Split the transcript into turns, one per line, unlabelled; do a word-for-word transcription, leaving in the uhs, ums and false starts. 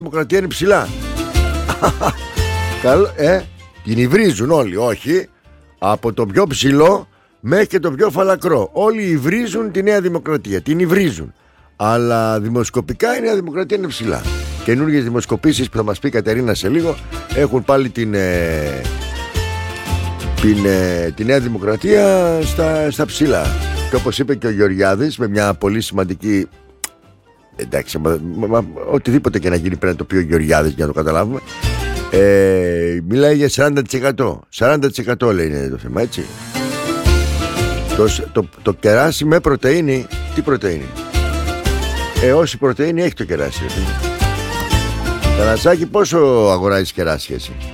Δημοκρατία είναι ψηλά. Καλό, ε, την υβρίζουν όλοι, όχι. Από το πιο ψηλό μέχρι και το πιο φαλακρό. Όλοι υβρίζουν τη Νέα Δημοκρατία. Την υβρίζουν. Αλλά δημοσκοπικά η Νέα Δημοκρατία είναι ψηλά. Καινούργιες δημοσκοπήσεις που θα μας πει η Κατερίνα σε λίγο έχουν πάλι την, ε, την, ε, τη Νέα Δημοκρατία στα, στα ψηλά. Και όπως είπε και ο Γεωργιάδης, με μια πολύ σημαντική. Εντάξει, μα, μα, οτιδήποτε και να γίνει πρέπει να το πει ο Γεωργιάδης για να το καταλάβουμε. Ε, μιλάει για σαράντα τοις εκατό. σαράντα τοις εκατό λέει είναι το θέμα, έτσι. Το, το, το κεράσι με πρωτεΐνη. Τι πρωτεΐνη? Ε, όση πρωτεΐνη έχει το κεράσι. Κανασάκι, πόσο αγοράζεις κεράσι εσύ?